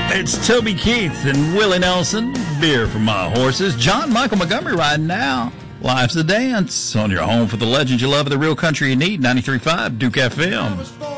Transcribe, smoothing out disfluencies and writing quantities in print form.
It's Toby Keith and Willie Nelson. Beer for my horses. John Michael Montgomery riding now. Life's a dance on your home for the legends you love of the real country you need. 93.5 Duke FM.